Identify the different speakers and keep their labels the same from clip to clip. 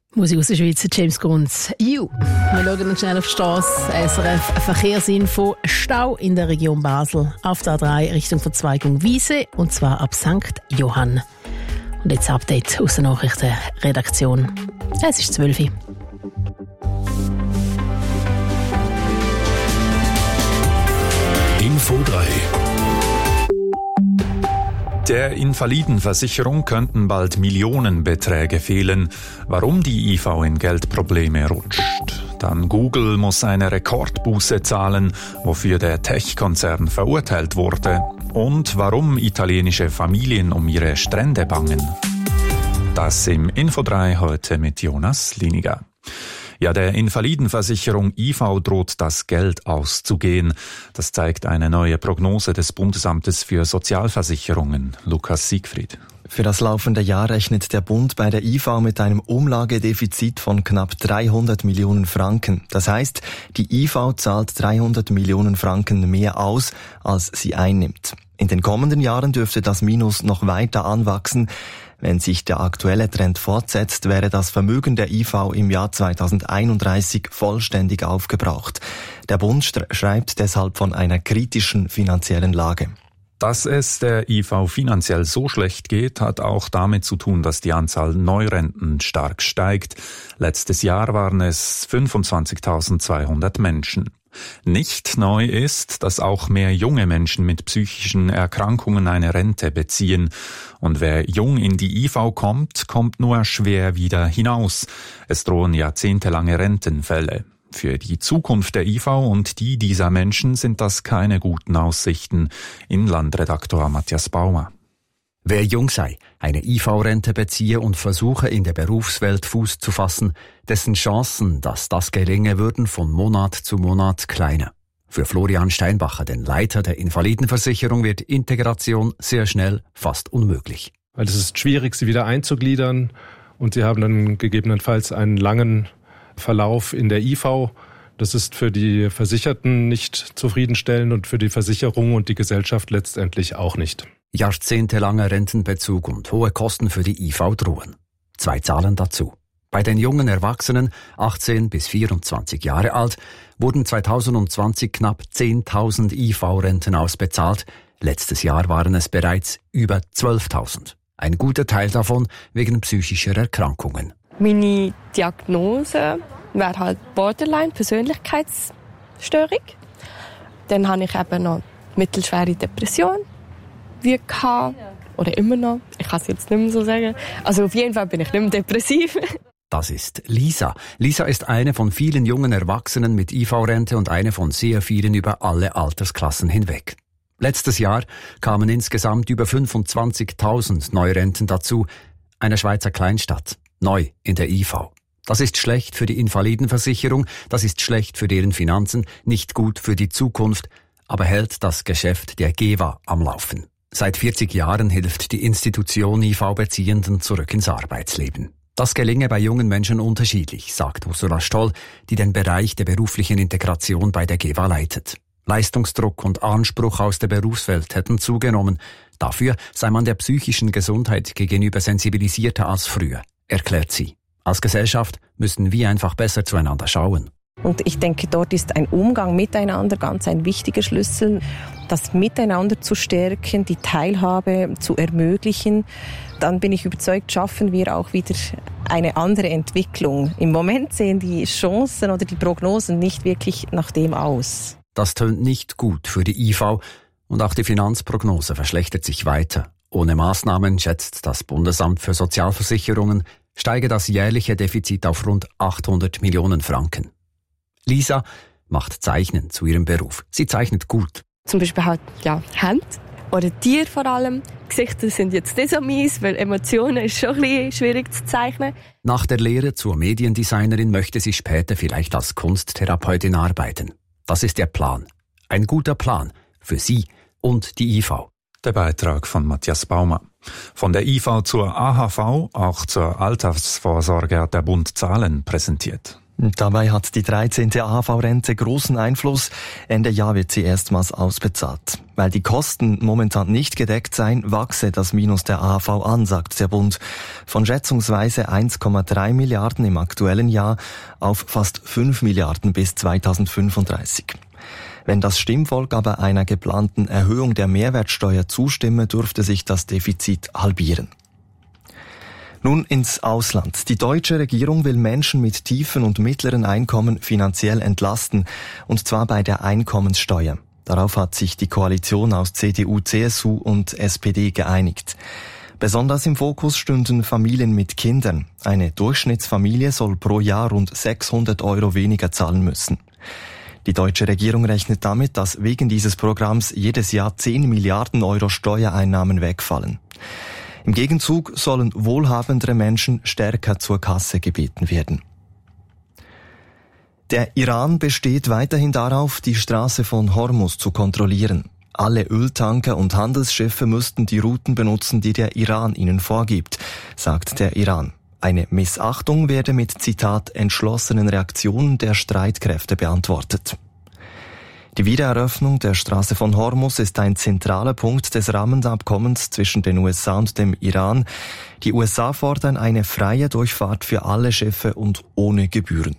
Speaker 1: Musik aus der Schweiz, James Gunz, You. Wir schauen schnell auf die Strasse. SRF Verkehrsinfo. Stau in der Region Basel auf der A3 Richtung Verzweigung Wiese, und zwar ab St. Johann. Und jetzt Update aus der Nachrichtenredaktion. Es ist 12 Uhr.
Speaker 2: Info 3. Der Invalidenversicherung könnten bald Millionenbeträge fehlen. Warum die IV in Geldprobleme rutscht. Dann Google muss eine Rekordbuße zahlen, wofür der Tech-Konzern verurteilt wurde. Und warum italienische Familien um ihre Strände bangen. Das im Info 3 heute mit Jonas Liniger. Ja, der Invalidenversicherung IV droht das Geld auszugehen. Das zeigt eine neue Prognose des Bundesamtes für Sozialversicherungen. Lukas Siegfried.
Speaker 3: Für das laufende Jahr rechnet der Bund bei der IV mit einem Umlagedefizit von knapp 300 Millionen Franken. Das heißt, die IV zahlt 300 Millionen Franken mehr aus, als sie einnimmt. In den kommenden Jahren dürfte das Minus noch weiter anwachsen. Wenn sich der aktuelle Trend fortsetzt, wäre das Vermögen der IV im Jahr 2031 vollständig aufgebraucht. Der Bund schreibt deshalb von einer kritischen finanziellen Lage.
Speaker 2: Dass es der IV finanziell so schlecht geht, hat auch damit zu tun, dass die Anzahl Neurenten stark steigt. Letztes Jahr waren es 25.200 Menschen. Nicht neu ist, dass auch mehr junge Menschen mit psychischen Erkrankungen eine Rente beziehen. Und wer jung in die IV kommt, kommt nur schwer wieder hinaus. Es drohen jahrzehntelange Rentenfälle. Für die Zukunft der IV und die dieser Menschen sind das keine guten Aussichten. Inlandredaktor Matthias Baumer.
Speaker 4: Wer jung sei, eine IV-Rente beziehe und versuche, in der Berufswelt Fuß zu fassen, dessen Chancen, dass das gelänge, würden von Monat zu Monat kleiner. Für Florian Steinbacher, den Leiter der Invalidenversicherung, wird Integration sehr schnell fast unmöglich.
Speaker 5: Weil es ist schwierig, sie wieder einzugliedern, und sie haben dann gegebenenfalls einen langen Verlauf in der IV. Das ist für die Versicherten nicht zufriedenstellend und für die Versicherung und die Gesellschaft letztendlich auch nicht.
Speaker 4: Jahrzehntelanger Rentenbezug und hohe Kosten für die IV drohen. 2 Zahlen dazu. Bei den jungen Erwachsenen, 18 bis 24 Jahre alt, wurden 2020 knapp 10.000 IV-Renten ausbezahlt. Letztes Jahr waren es bereits über 12.000. Ein guter Teil davon wegen psychischer Erkrankungen.
Speaker 6: Meine Diagnose wäre halt Borderline, Persönlichkeitsstörung. Dann habe ich eben noch mittelschwere Depression. Oder immer noch. Ich kann es jetzt nicht mehr so sagen. Also auf jeden Fall bin ich nicht mehr depressiv.
Speaker 4: Das ist Lisa. Lisa ist eine von vielen jungen Erwachsenen mit IV-Rente und eine von sehr vielen über alle Altersklassen hinweg. Letztes Jahr kamen insgesamt über 25.000 Neurenten dazu, einer Schweizer Kleinstadt, neu in der IV. Das ist schlecht für die Invalidenversicherung, das ist schlecht für deren Finanzen, nicht gut für die Zukunft, aber hält das Geschäft der GEVA am Laufen. Seit 40 Jahren hilft die Institution IV-Beziehenden zurück ins Arbeitsleben. Das gelinge bei jungen Menschen unterschiedlich, sagt Ursula Stoll, die den Bereich der beruflichen Integration bei der GEVA leitet. Leistungsdruck und Anspruch aus der Berufswelt hätten zugenommen. Dafür sei man der psychischen Gesundheit gegenüber sensibilisierter als früher, erklärt sie. Als Gesellschaft müssten wir einfach besser zueinander schauen.
Speaker 7: Und ich denke, dort ist ein Umgang miteinander ganz ein wichtiger Schlüssel, das Miteinander zu stärken, die Teilhabe zu ermöglichen. Dann bin ich überzeugt, schaffen wir auch wieder eine andere Entwicklung. Im Moment sehen die Chancen oder die Prognosen nicht wirklich nach dem aus.
Speaker 4: Das tönt nicht gut für die IV und auch die Finanzprognose verschlechtert sich weiter. Ohne Maßnahmen, schätzt das Bundesamt für Sozialversicherungen, steige das jährliche Defizit auf rund 800 Millionen Franken. Lisa macht Zeichnen zu ihrem Beruf. Sie zeichnet gut.
Speaker 6: Zum Beispiel halt, Hände oder Tiere vor allem. Gesichter sind jetzt nicht so mies, weil Emotionen ist schon ein bisschen schwierig zu zeichnen.
Speaker 4: Nach der Lehre zur Mediendesignerin möchte sie später vielleicht als Kunsttherapeutin arbeiten. Das ist der Plan. Ein guter Plan für sie und die IV.
Speaker 2: Der Beitrag von Matthias Baumer. Von der IV zur AHV, auch zur Altersvorsorge hat der Bund Zahlen präsentiert.
Speaker 3: Dabei hat die 13. AHV-Rente großen Einfluss. Ende Jahr wird sie erstmals ausbezahlt. Weil die Kosten momentan nicht gedeckt seien, wachse das Minus der AHV an, sagt der Bund. Von schätzungsweise 1,3 Milliarden im aktuellen Jahr auf fast 5 Milliarden bis 2035. Wenn das Stimmvolk aber einer geplanten Erhöhung der Mehrwertsteuer zustimme, dürfte sich das Defizit halbieren. Nun ins Ausland. Die deutsche Regierung will Menschen mit tiefen und mittleren Einkommen finanziell entlasten, und zwar bei der Einkommenssteuer. Darauf hat sich die Koalition aus CDU, CSU und SPD geeinigt. Besonders im Fokus stünden Familien mit Kindern. Eine Durchschnittsfamilie soll pro Jahr rund 600 € weniger zahlen müssen. Die deutsche Regierung rechnet damit, dass wegen dieses Programms jedes Jahr 10 Milliarden € Steuereinnahmen wegfallen. Im Gegenzug sollen wohlhabendere Menschen stärker zur Kasse gebeten werden. Der Iran besteht weiterhin darauf, die Straße von Hormuz zu kontrollieren. Alle Öltanker und Handelsschiffe müssten die Routen benutzen, die der Iran ihnen vorgibt, sagt der Iran. Eine Missachtung werde mit, Zitat, entschlossenen Reaktionen der Streitkräfte beantwortet. Die Wiedereröffnung der Straße von Hormuz ist ein zentraler Punkt des Rahmenabkommens zwischen den USA und dem Iran. Die USA fordern eine freie Durchfahrt für alle Schiffe und ohne Gebühren.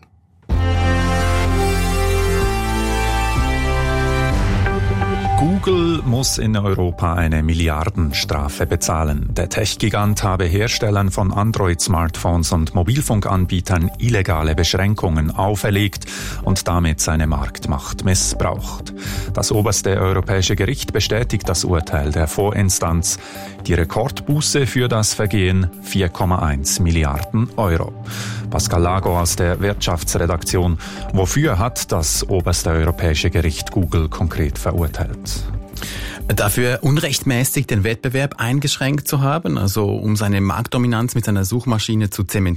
Speaker 2: Google muss in Europa eine Milliardenstrafe bezahlen. Der Tech-Gigant habe Herstellern von Android-Smartphones und Mobilfunkanbietern illegale Beschränkungen auferlegt und damit seine Marktmacht missbraucht. Das oberste europäische Gericht bestätigt das Urteil der Vorinstanz. Die Rekordbuße für das Vergehen 4,1 Milliarden €. Pascal Lago aus der Wirtschaftsredaktion. Wofür hat das oberste europäische Gericht Google konkret verurteilt?
Speaker 8: Dafür unrechtmäßig den Wettbewerb eingeschränkt zu haben, also um seine Marktdominanz mit seiner Suchmaschine zu zementieren.